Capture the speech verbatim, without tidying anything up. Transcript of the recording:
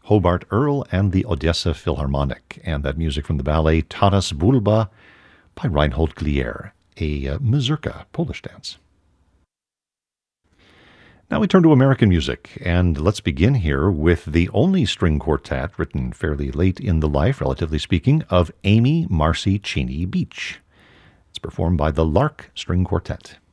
Hobart Earl and the Odessa Philharmonic, and that music from the ballet Taras Bulba by Reinhold Glier, a uh, mazurka, Polish dance. Now we turn to American music, and let's begin here with the only string quartet, written fairly late in the life, relatively speaking, of Amy Marcy Cheney Beach. It's performed by the Lark String Quartet.